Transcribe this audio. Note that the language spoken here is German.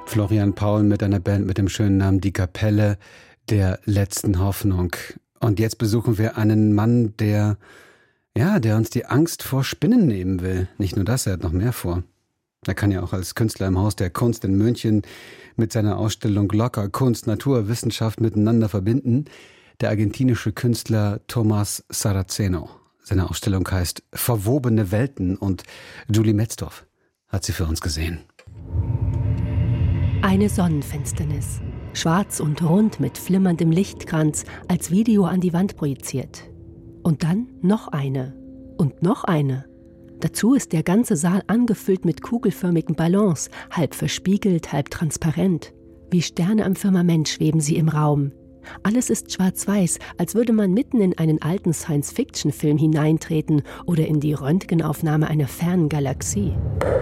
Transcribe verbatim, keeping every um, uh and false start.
Florian Paul mit einer Band mit dem schönen Namen Die Kapelle der letzten Hoffnung. Und jetzt besuchen wir einen Mann, der, ja, der uns die Angst vor Spinnen nehmen will. Nicht nur das, er hat noch mehr vor. Er kann ja auch als Künstler im Haus der Kunst in München mit seiner Ausstellung locker Kunst, Natur, Wissenschaft miteinander verbinden. Der argentinische Künstler Tomás Saraceno. Seine Ausstellung heißt Verwobene Welten und Julie Metzdorf hat sie für uns gesehen. Eine Sonnenfinsternis, schwarz und rund mit flimmerndem Lichtkranz, als Video an die Wand projiziert. Und dann noch eine und noch eine. Dazu ist der ganze Saal angefüllt mit kugelförmigen Ballons, halb verspiegelt, halb transparent. Wie Sterne am Firmament schweben sie im Raum. Alles ist schwarz-weiß, als würde man mitten in einen alten Science-Fiction-Film hineintreten oder in die Röntgenaufnahme einer fernen Galaxie.